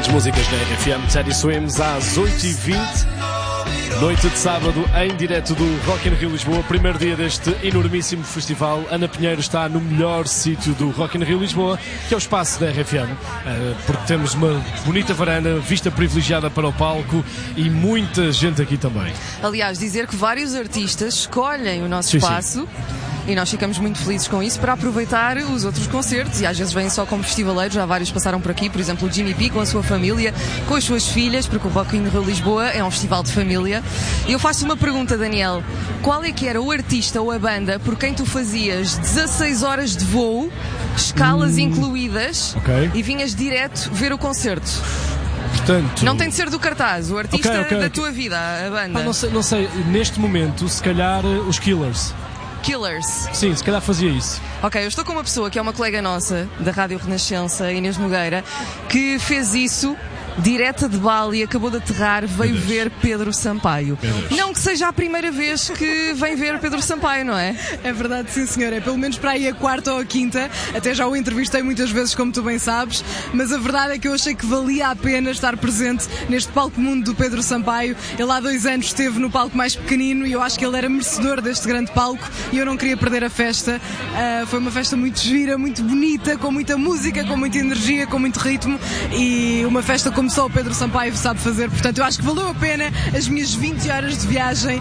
Grandes músicas da RFM. Teddy Swims às 8h20. Noite de sábado em direto do Rock in Rio Lisboa. Primeiro dia deste enormíssimo festival. Ana Pinheiro está no melhor sítio do Rock in Rio Lisboa, que é o espaço da RFM, porque temos uma bonita varanda, vista privilegiada para o palco e muita gente aqui também. Aliás, dizer que vários artistas escolhem o nosso espaço. E nós ficamos muito felizes com isso para aproveitar os outros concertos, e às vezes vêm só como festivaleiros. Já vários passaram por aqui, por exemplo o Jimmy P com a sua família, com as suas filhas, porque o Rock in Rio Lisboa é um festival de família. E eu faço uma pergunta, Daniel: qual é que era o artista ou a banda por quem tu fazias 16 horas de voo, escalas incluídas, e vinhas direto ver o concerto? Portanto, não tem de ser do cartaz, o artista da tua vida, a banda. Não sei, neste momento, se calhar os Killers. Killers. Sim, se calhar fazia isso. Ok, eu estou com uma pessoa que é uma colega nossa da Rádio Renascença, Inês Nogueira, que fez isso direta de Bali, acabou de aterrar, veio ver Pedro Sampaio. Não que seja a primeira vez que vem ver Pedro Sampaio, não é? É verdade, sim senhora, é pelo menos para aí a quarta ou a quinta. Até já o entrevistei muitas vezes, como tu bem sabes, mas a verdade é que eu achei que valia a pena estar presente neste palco mundo do Pedro Sampaio. Ele há 2 anos esteve no palco mais pequenino e eu acho que ele era merecedor deste grande palco e eu não queria perder a festa. Foi uma festa muito gira, muito bonita, com muita música, com muita energia, com muito ritmo, e uma festa como só o Pedro Sampaio sabe fazer. Portanto, eu acho que valeu a pena as minhas 20 horas de viagem.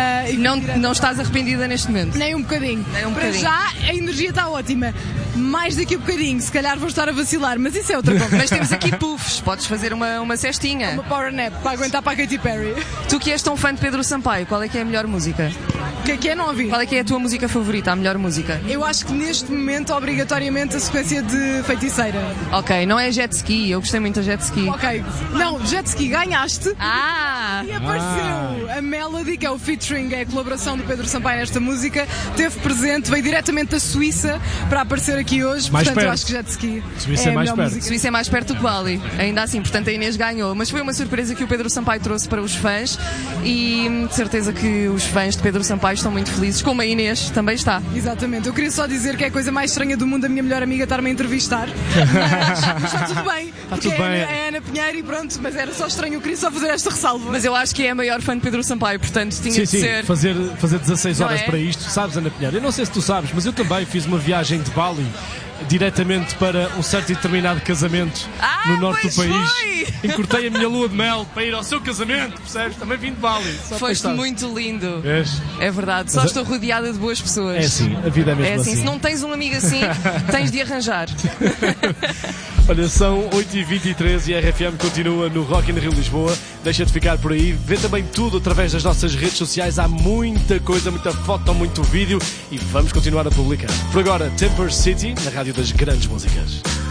Não estás arrependida neste momento? Nem um bocadinho. Para já, a energia está ótima. Mais daqui a bocadinho, se calhar vou estar a vacilar, mas isso é outra coisa. Mas temos aqui puffs, podes fazer uma cestinha. Uma power nap, para aguentar para a Katy Perry. Tu que és tão fã de Pedro Sampaio, qual é que é a melhor música? O que é não ouvi? Qual é que é a tua música favorita, a melhor música? Eu acho que neste momento, obrigatoriamente, a sequência de Feiticeira. Ok, não é Jet Ski, eu gostei muito da Jet Ski. Ok, não, Jet Ski, ganhaste. E apareceu a Melody, que é o featuring, é a colaboração do Pedro Sampaio nesta música. Teve presente, veio diretamente da Suíça para aparecer aqui hoje. Mais portanto, perto. Eu acho que Jet Ski Suíça é mais perto. música. Suíça é mais perto do que Bali. Ainda assim, portanto a Inês ganhou. Mas foi uma surpresa que o Pedro Sampaio trouxe para os fãs e de certeza que os fãs de Pedro Sampaio estão muito felizes, como a Inês também está. Exatamente. Eu queria só dizer que é a coisa mais estranha do mundo a minha melhor amiga estar-me a entrevistar. Mas está tudo bem. Está tudo bem. É Ana Pinheiro e pronto, mas era só estranho. Eu queria só fazer esta ressalva. Mas eu acho que é a maior fã de Pedro Sampaio, portanto tinha de ser... fazer 16 horas é? para isto. Sabes, Ana Pinheiro? Eu não sei se tu sabes, mas eu também fiz uma viagem de Bali diretamente para um certo e determinado casamento no norte do país. Encurtei a minha lua de mel para ir ao seu casamento, percebes? Também vim de Bali. Foste muito lindo. És? É verdade, só estou rodeada de boas pessoas. É assim, a vida é mesmo assim. Se não tens um amigo assim, tens de arranjar. Olha, são 8h23 e a RFM continua no Rock in Rio Lisboa. Deixa de ficar por aí, vê também tudo através das nossas redes sociais. Há muita coisa, muita foto, muito vídeo e vamos continuar a publicar. Por agora, Temper City, na Rádio das Grandes Músicas.